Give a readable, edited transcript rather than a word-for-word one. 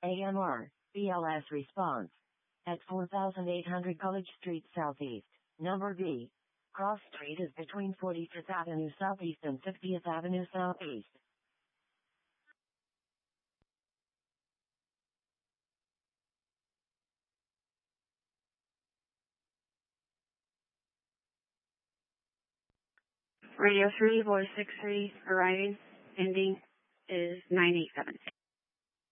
AMR, BLS response. At 4800 College Street Southeast, number B. Cross Street is between 45th Avenue Southeast and 50th Avenue Southeast. Radio 3, voice 63, arriving, ending is 987.